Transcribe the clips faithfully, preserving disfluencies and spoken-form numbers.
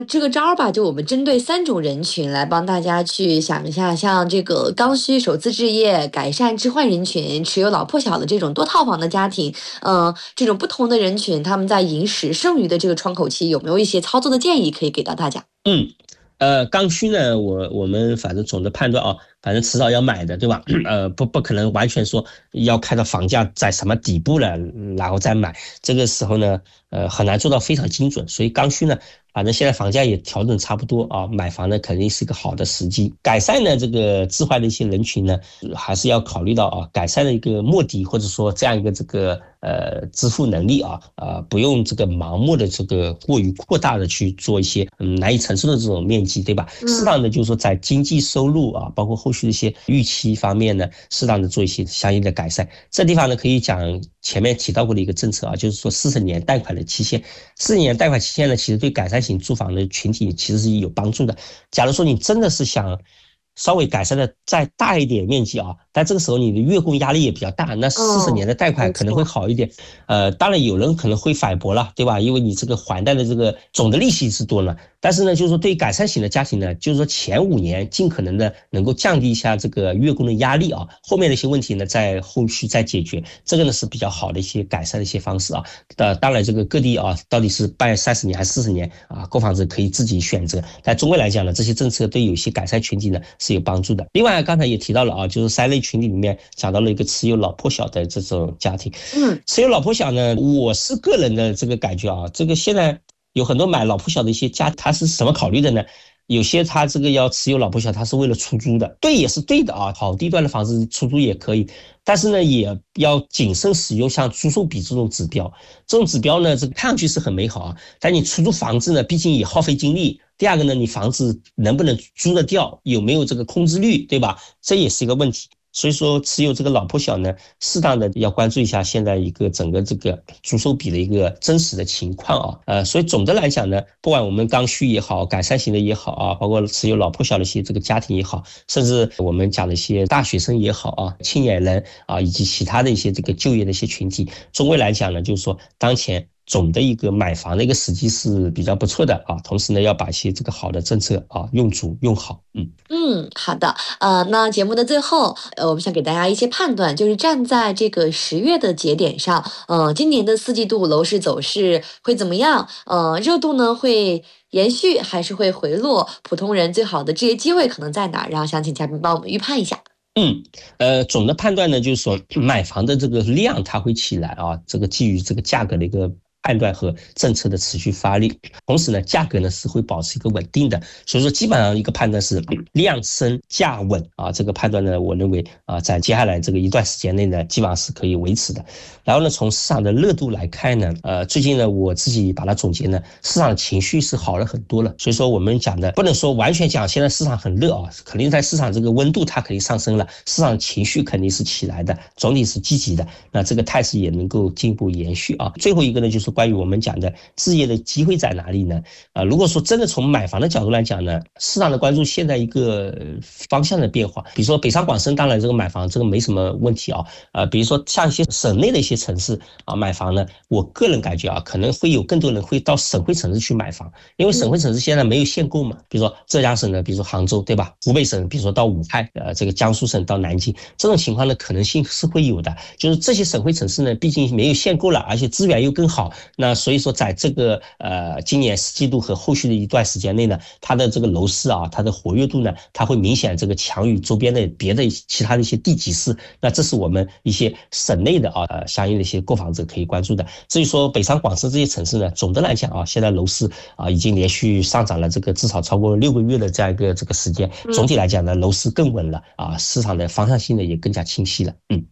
支个招儿吧，就我们针对三种人群来帮大家去想一下，像这个刚需、首次置业、改善置换人群、持有老破小的这种多套房的家庭，嗯，这种不同的人群，他们在银时剩余的这个窗口期，有没有一些操作的建议可以给到大家？ 嗯，呃，刚需呢，我我们反正总的判断啊，反正迟早要买的，对吧？呃，不不可能完全说要看到房价在什么底部了，然后再买。这个时候呢，呃，很难做到非常精准。所以刚需呢，反正现在房价也调整差不多啊，买房呢肯定是一个好的时机。改善呢这个置换的一些人群呢，还是要考虑到啊，改善的一个目的，或者说这样一个这个呃支付能力啊，啊不用这个盲目的这个过于扩大的去做一些嗯难以承受的这种面积，对吧？适当的就是说在经济收入啊，包括后续的一些预期方面呢，适当的做一些相应的改善。这地方呢可以讲前面提到过的一个政策啊，就是说四十年贷款的期限，四十年贷款期限呢，其实对改善型住房的群体其实是有帮助的。假如说你真的是想稍微改善的再大一点面积啊，但这个时候你的月供压力也比较大，那四十年的贷款可能会好一点。呃，当然有人可能会反驳了，对吧？因为你这个还贷的这个总的利息是多了，但是呢，就是说对于改善型的家庭呢，就是说前五年尽可能的能够降低一下这个月供的压力啊，后面的一些问题呢，在后续再解决，这个呢是比较好的一些改善的一些方式啊。呃，当然这个各地啊，到底是办三十年还是四十年啊，购房者可以自己选择。但总归来讲呢，这些政策对有些改善群体呢是有帮助的。另外刚才也提到了啊，就是三类群体里面讲到了一个持有老破小的这种家庭。嗯，持有老破小呢，我是个人的这个感觉啊，这个现在有很多买老破小的一些家，他是怎么考虑的呢？有些他这个要持有老破小，他是为了出租的，对也是对的啊，好地段的房子出租也可以，但是呢也要谨慎使用像租售比这种指标，这种指标呢，这个看上去是很美好啊，但你出租房子呢，毕竟也耗费精力。第二个呢，你房子能不能租得掉，有没有这个空置率，对吧？这也是一个问题。所以说持有这个老破小呢，适当的要关注一下现在一个整个这个租售比的一个真实的情况啊。呃，所以总的来讲呢，不管我们刚需也好，改善型的也好啊，包括持有老破小的一些这个家庭也好，甚至我们讲的一些大学生也好啊，青年人啊，以及其他的一些这个就业的一些群体，总归来讲呢，就是说当前总的一个买房的一个时机是比较不错的啊，同时呢，要把一些这个好的政策啊用足用好。嗯嗯，好的。呃，那节目的最后，呃，我们想给大家一些判断，就是站在这个十月的节点上，呃，今年的四季度楼市走势会怎么样？呃，热度呢会延续还是会回落？普通人最好的置业机会可能在哪儿？然后想请嘉宾帮我们预判一下。 嗯，呃，总的判断呢，就是说买房的这个量它会起来啊，这个基于这个价格的一个判断和政策的持续发力，同时呢，价格呢是会保持一个稳定的，所以说基本上一个判断是量升价稳啊，这个判断呢，我认为啊，在接下来这个一段时间内呢，基本上是可以维持的。然后呢，从市场的热度来看呢，呃，最近呢，我自己把它总结呢，市场情绪是好了很多了，所以说我们讲的不能说完全讲现在市场很热啊，肯定在市场这个温度它肯定上升了，市场情绪肯定是起来的，总体是积极的，那这个态势也能够进一步延续啊。最后一个呢，就是关于我们讲的置业的机会在哪里呢？啊，如果说真的从买房的角度来讲呢，市场的关注现在一个方向的变化，比如说北上广深，当然这个买房这个没什么问题啊，呃，比如说像一些省内的一些城市啊买房呢，我个人感觉啊，可能会有更多人会到省会城市去买房，因为省会城市现在没有限购嘛，比如说浙江省的，比如说杭州，对吧？湖北省，比如说到武汉，呃，这个江苏省到南京，这种情况的可能性是会有的，就是这些省会城市呢，毕竟没有限购了，而且资源又更好，那所以说在这个呃今年四季度和后续的一段时间内呢，它的这个楼市啊，它的活跃度呢，它会明显这个强于周边的别的其他的一些地级市，那这是我们一些省内的啊呃相应的一些购房者可以关注的。至于说北上广深这些城市呢，总的来讲啊，现在楼市啊已经连续上涨了这个至少超过六个月的这样一个这个时间，总体来讲呢，楼市更稳了啊，市场的方向性呢也更加清晰了。嗯。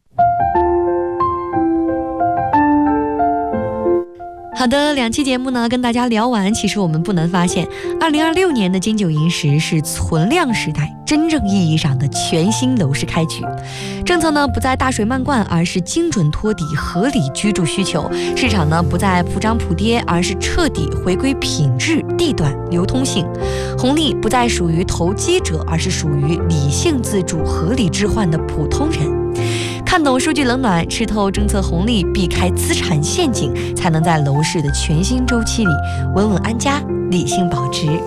好的，两期节目呢跟大家聊完，其实我们不难发现，二零二六年的金九银十是存量时代真正意义上的全新楼市开局。政策呢不再大水漫灌，而是精准托底合理居住需求；市场呢不再普涨普跌，而是彻底回归品质、地段、流通性。红利不再属于投机者，而是属于理性自住、合理置换的普通人。看懂数据冷暖，吃透政策红利，避开资产陷阱，才能在楼市的全新周期里稳稳安家，理性保值。